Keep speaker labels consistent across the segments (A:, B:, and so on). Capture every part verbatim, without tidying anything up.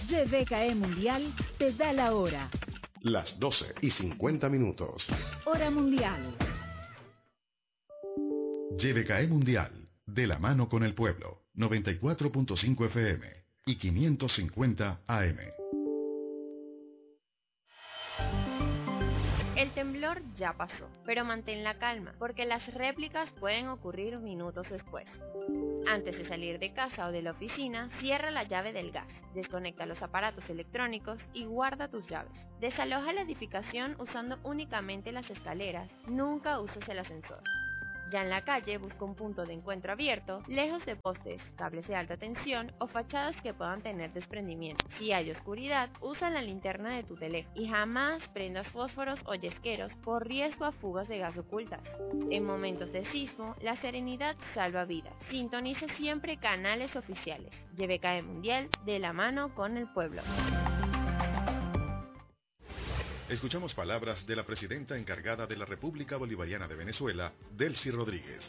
A: Y B K E Mundial te da la hora.
B: Las doce y cincuenta minutos.
A: Hora mundial.
C: Y B K E Mundial, de la mano con el pueblo. noventa y cuatro punto cinco F M y quinientos cincuenta A M.
D: El temblor ya pasó, pero mantén la calma, porque las réplicas pueden ocurrir minutos después. Antes de salir de casa o de la oficina, cierra la llave del gas, desconecta los aparatos electrónicos y guarda tus llaves. Desaloja la edificación usando únicamente las escaleras, nunca uses el ascensor. Ya en la calle, busca un punto de encuentro abierto, lejos de postes, cables de alta tensión o fachadas que puedan tener desprendimiento. Si hay oscuridad, usa la linterna de tu teléfono y jamás prendas fósforos o yesqueros por riesgo a fugas de gas ocultas. En momentos de sismo, la serenidad salva vidas. Sintoniza siempre canales oficiales. Y B K E Mundial, de la mano con el pueblo.
C: Escuchamos palabras de la presidenta encargada de la República Bolivariana de Venezuela, Delcy Rodríguez.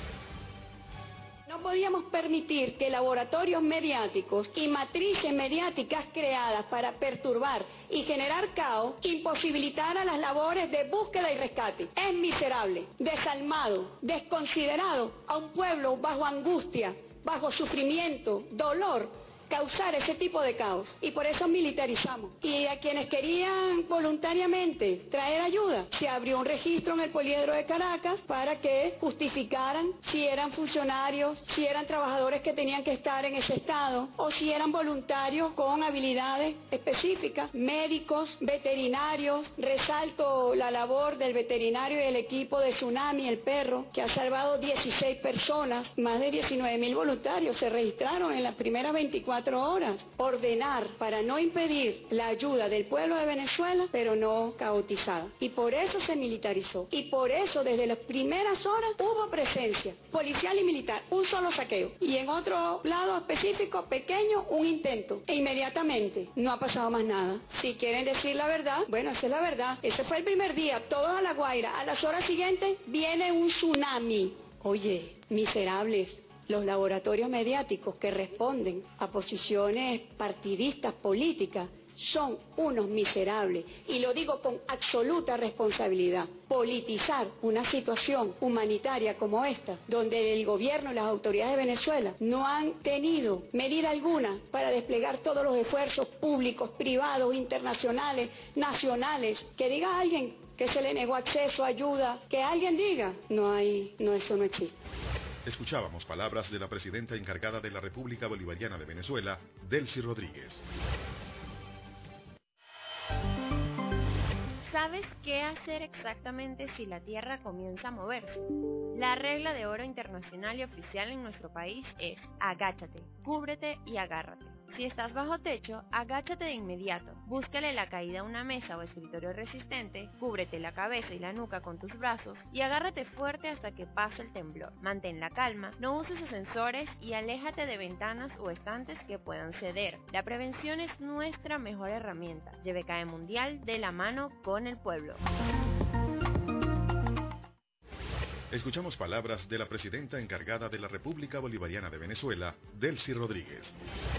E: No podíamos permitir que laboratorios mediáticos y matrices mediáticas creadas para perturbar y generar caos imposibilitaran las labores de búsqueda y rescate. Es miserable, desalmado, desconsiderado a un pueblo bajo angustia, bajo sufrimiento, dolor, causar ese tipo de caos, y por eso militarizamos. Y a quienes querían voluntariamente traer ayuda, se abrió un registro en el poliedro de Caracas para que justificaran si eran funcionarios, si eran trabajadores que tenían que estar en ese estado, o si eran voluntarios con habilidades específicas, médicos, veterinarios. Resalto la labor del veterinario y el equipo de Tsunami, el perro, que ha salvado dieciséis personas. Más de diecinueve mil voluntarios se registraron en las primeras veinticuatro horas. Ordenar para no impedir la ayuda del pueblo de Venezuela, pero no caotizada. Y por eso se militarizó. Y por eso desde las primeras horas hubo presencia policial y militar. Un solo saqueo. Y en otro lado específico, pequeño, un intento. E inmediatamente no ha pasado más nada. Si quieren decir la verdad, bueno, esa es la verdad. Ese fue el primer día. Todos a La Guaira. A las horas siguientes viene un tsunami. Oye, miserables. Los laboratorios mediáticos que responden a posiciones partidistas políticas son unos miserables, y lo digo con absoluta responsabilidad. Politizar una situación humanitaria como esta, donde el gobierno y las autoridades de Venezuela no han tenido medida alguna para desplegar todos los esfuerzos públicos, privados, internacionales, nacionales. Que diga alguien que se le negó acceso a ayuda, que alguien diga, no hay, no, eso no existe.
C: Escuchábamos palabras de la presidenta encargada de la República Bolivariana de Venezuela, Delcy Rodríguez.
D: ¿Sabes qué hacer exactamente si la Tierra comienza a moverse? La regla de oro internacional y oficial en nuestro país es: agáchate, cúbrete y agárrate. Si estás bajo techo, agáchate de inmediato, búscale la caída a una mesa o escritorio resistente, cúbrete la cabeza y la nuca con tus brazos y agárrate fuerte hasta que pase el temblor. Mantén la calma, no uses ascensores y aléjate de ventanas o estantes que puedan ceder. La prevención es nuestra mejor herramienta. Y B K E Mundial, de la mano con el pueblo.
C: Escuchamos palabras de la presidenta encargada de la República Bolivariana de Venezuela, Delcy Rodríguez.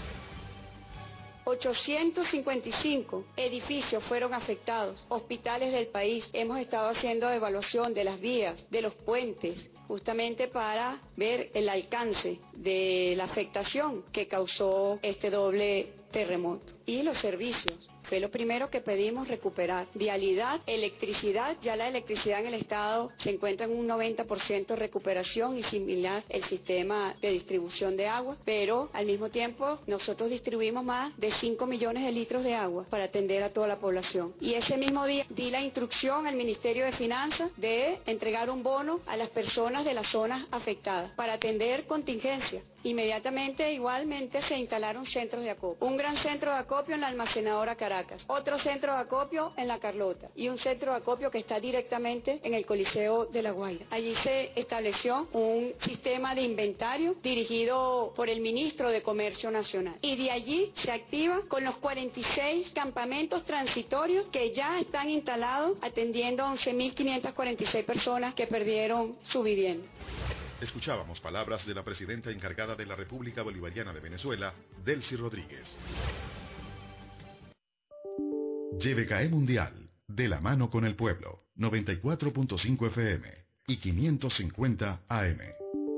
E: ochocientos cincuenta y cinco edificios fueron afectados, hospitales del país. Hemos estado haciendo evaluación de las vías, de los puentes, justamente para ver el alcance de la afectación que causó este doble terremoto. Y los servicios. Fue lo primero que pedimos recuperar. Vialidad, electricidad, ya la electricidad en el estado se encuentra en un noventa por ciento de recuperación y similar el sistema de distribución de agua, pero al mismo tiempo nosotros distribuimos más de cinco millones de litros de agua para atender a toda la población. Y ese mismo día di la instrucción al Ministerio de Finanzas de entregar un bono a las personas de las zonas afectadas para atender contingencias. Inmediatamente, igualmente, se instalaron centros de acopio. Un gran centro de acopio en la almacenadora Caracas, otro centro de acopio en la Carlota y un centro de acopio que está directamente en el Coliseo de La Guaira. Allí se estableció un sistema de inventario dirigido por el ministro de Comercio Nacional. Y de allí se activa con los cuarenta y seis campamentos transitorios que ya están instalados atendiendo a once mil quinientas cuarenta y seis personas que perdieron su vivienda.
C: Escuchábamos palabras de la presidenta encargada de la República Bolivariana de Venezuela, Delcy Rodríguez. Y V K E Mundial, de la mano con el pueblo, noventa y cuatro punto cinco F M y quinientos cincuenta A M.